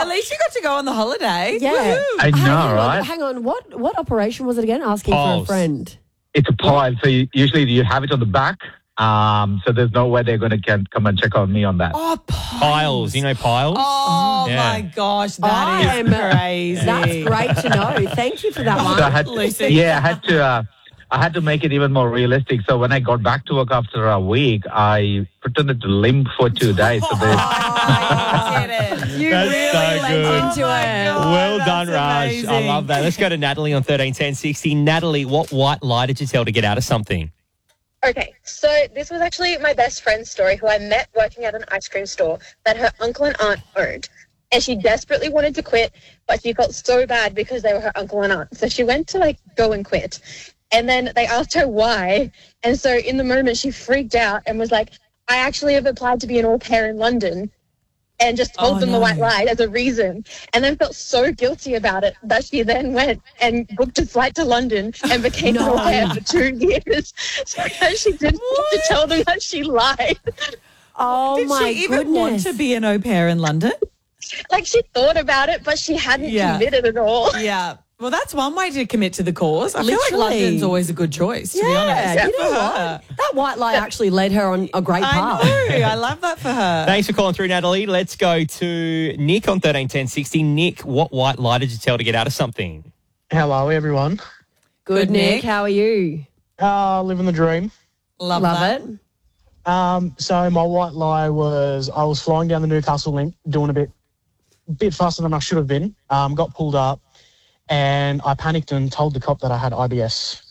At least you got to go on the holiday. Yeah. Woohoo. I know, right? Hang on. What operation was it again? Asking Pulse. for a friend. It's a pile, so usually you have it on the back. So there's no way they're going to come and check on me on that. Oh, Piles. You know Piles? Oh, Yeah. my gosh. That is crazy. That's great to know. Thank you for that one. So I had, Lucy. yeah, I had to make it even more realistic. So when I got back to work after a week, I pretended to limp for 2 days. So there's I did it. You That's really so went good. into it. God. Well that's done, Raj. amazing. I love that. Let's go to Natalie on 131060. Natalie, what white lie did you tell to get out of something? Okay, so this was actually my best friend's story who I met working at an ice cream store that her uncle and aunt owned. And she desperately wanted to quit, but she felt so bad because they were her uncle and aunt. So she went to, go and quit. And then they asked her why. And so in the moment, she freaked out and was like, I actually have applied to be an au pair in London, and just told them the white lie as a reason, and then felt so guilty about it that she then went and booked a flight to London and became an au pair for 2 years. So she didn't have to tell them that she lied. Oh, Did my she even want goodness. to be an au pair in London? She thought about it, but she hadn't committed at all. Yeah. Well, that's one way to commit to the cause. I feel like Literally. London's always a good choice, to be honest. Yeah, you know For what? her. That white lie actually led her on a great I path. know. I love that for her. Thanks for calling through, Natalie. Let's go to Nick on 131060. Nick, what white lie did you tell to get out of something? Hello, everyone. Good, Nick. Nick. How are you? Living the dream. Love Love that. it. So my white lie was I was flying down the Newcastle link, doing a bit faster than I should have been. Got pulled up, and I panicked and told the cop that I had IBS.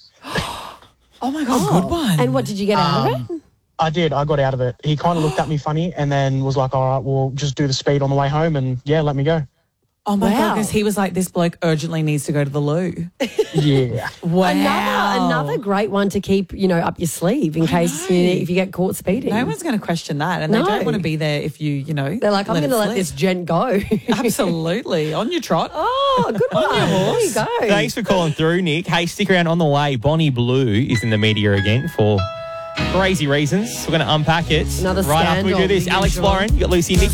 Oh, my God. Good one. And what did you get out of it? I did. I got out of it. He kind of looked at me funny and then was like, all right, well, just do the speed on the way home and, yeah, let me go. Oh, my God. Wow. Because he was like, this bloke urgently needs to go to the loo. Yeah. Wow. Another great one to keep, up your sleeve in case if you get caught speeding. No one's going to question that. And No. they don't want to be there if you, They're like, I'm going to let this gent go. Absolutely. On your trot. Oh, good one. There you go. Thanks for calling through, Nick. Hey, stick around on the way. Bonnie Blue is in the media again for crazy reasons. We're going to unpack it Another right after we do scandal, this. the Alex usual. Lauren, you got Lucy and Nick.